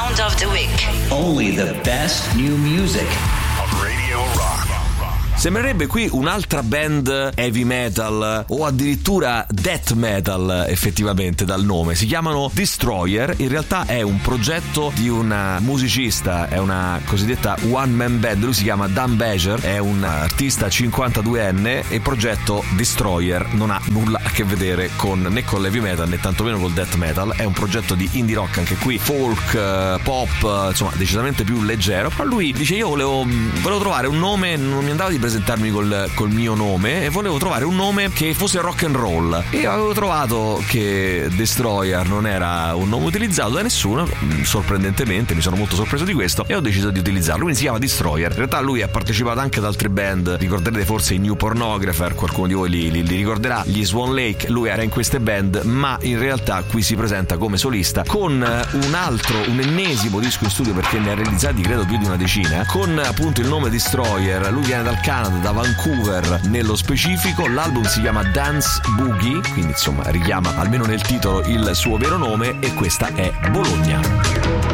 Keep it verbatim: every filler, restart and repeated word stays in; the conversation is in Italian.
Sound of the Week. Only the best new music. Radio Rock. Sembrerebbe qui un'altra band heavy metal o addirittura death metal, effettivamente dal nome. Si chiamano Destroyer. In realtà è un progetto di un musicista, è una cosiddetta one man band. Lui si chiama Dan Bejer, è un artista cinquantaduenne e il progetto Destroyer non ha nulla a che vedere con né con l'heavy metal né tantomeno col death metal. È un progetto di indie rock, anche qui folk, pop, insomma decisamente più leggero. Però lui dice: io volevo, volevo trovare un nome, non mi andava di presentarmi col, col mio nome, e volevo trovare un nome che fosse rock and roll, e avevo trovato che Destroyer non era un nome utilizzato da nessuno, sorprendentemente mi sono molto sorpreso di questo e ho deciso di utilizzarlo. Quindi si chiama Destroyer. In realtà lui ha partecipato anche ad altre band, ricorderete forse i New Pornographer, qualcuno di voi li, li, li ricorderà, gli Swan Lake. Lui era in queste band, ma in realtà qui si presenta come solista con un altro, un ennesimo disco in studio, perché ne ha realizzati credo più di una decina, con appunto il nome Destroyer. Lui viene dal Canada, da Vancouver nello specifico. L'album si chiama Dance Boogie, quindi insomma richiama almeno nel titolo il suo vero nome, e questa è Bologna.